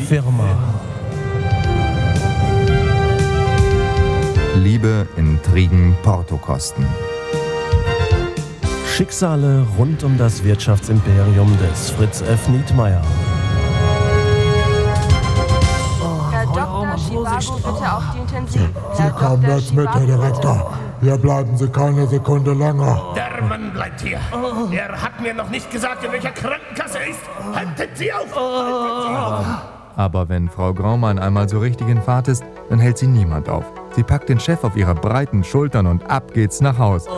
Firma. Liebe, Intrigen, Portokosten. Schicksale rund um das Wirtschaftsimperium des Fritz F. Nietmeyer. Herr Dr. Schivago, bitte auf die Intensiv. Sie kommen jetzt mit, Herr Direktor. Hier bleiben Sie keine Sekunde länger. Der Mann bleibt hier. Er hat mir noch nicht gesagt, in welcher Krankenkasse er ist. Halten Sie auf! Halten Sie auf! Aber wenn Frau Graumann einmal so richtig in Fahrt ist, dann hält sie niemand auf. Sie packt den Chef auf ihre breiten Schultern und ab geht's nach Haus.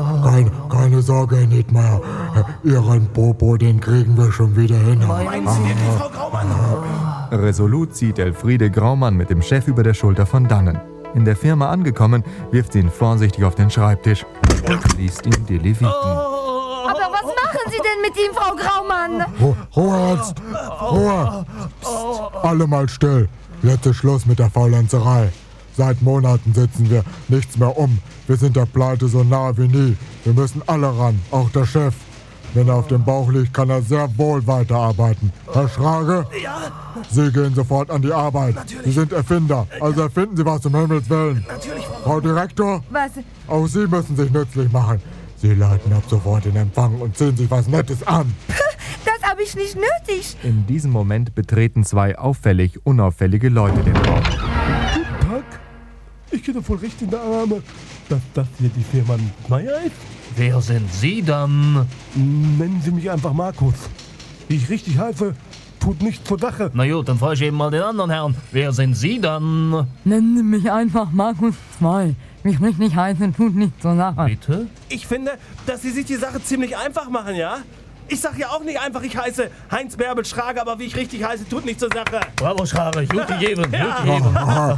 Keine Sorge, Herr Nietmeyer. Ihren Popo, den kriegen wir schon wieder hin. Meinen Sie wirklich, Frau Graumann? Resolut zieht Elfriede Graumann mit dem Chef über der Schulter von dannen. In der Firma angekommen, wirft sie ihn vorsichtig auf den Schreibtisch und liest ihm die Leviten. Aber was machen Sie denn mit ihm, Frau Graumann? Ruhe jetzt! Ruhe! Psst. Alle mal still. Jetzt ist Schluss mit der Faulenzerei. Seit Monaten sitzen wir nichts mehr um. Wir sind der Pleite so nah wie nie. Wir müssen alle ran, auch der Chef. Wenn er auf dem Bauch liegt, kann er sehr wohl weiterarbeiten. Herr Schrage? Ja? Sie gehen sofort an die Arbeit. Natürlich. Sie sind Erfinder, also erfinden Sie was um Himmels Willen. Natürlich, Frau Direktor? Was? Auch Sie müssen sich nützlich machen. Sie leiten ab sofort den Empfang und ziehen sich was Nettes an. Das habe ich nicht nötig. In diesem Moment betreten zwei auffällig unauffällige Leute den Raum. Guten Tag. Ich gehe doch voll recht in der Arme, dass das hier die Firma Nietmeyer ist. Wer sind Sie dann? Nennen Sie mich einfach Markus. Wie ich richtig heiße, tut nichts zur Sache. Na gut, dann frage ich eben mal den anderen Herrn. Wer sind Sie dann? Nennen Sie mich einfach Markus 2. Mich richtig heißen tut nichts zur Sache. Bitte? Ich finde, dass Sie sich die Sache ziemlich einfach machen, ja? Ich sag ja auch nicht einfach, ich heiße Heinz Bärbel Schrage, aber wie ich richtig heiße, tut nichts zur Sache. Bravo, Schrage. Gut gegeben. Gut Ja. gegeben.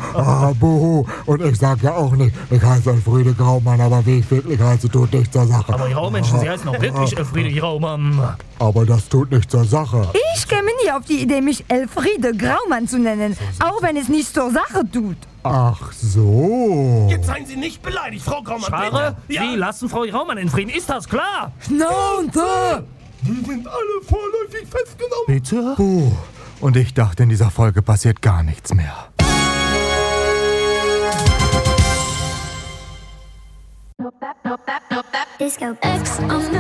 Buhu. Und ich sag ja auch nicht, ich heiße Elfriede Graumann, aber wie ich wirklich heiße, tut nichts zur Sache. Aber Graumenschen, Sie heißen auch wirklich Elfriede Graumann. Aber das tut nichts zur Sache. Ich käme nie auf die Idee, mich Elfriede Graumann zu nennen, auch wenn es nichts zur Sache tut. Ach so. Jetzt seien Sie nicht beleidigt, Frau Graumann. Schrage, bitte. Sie lassen Frau Graumann in Frieden. Ist das klar? Schnauze! Die sind alle vorläufig festgenommen. Bitte? Und ich dachte, in dieser Folge passiert gar nichts mehr. Disco X on the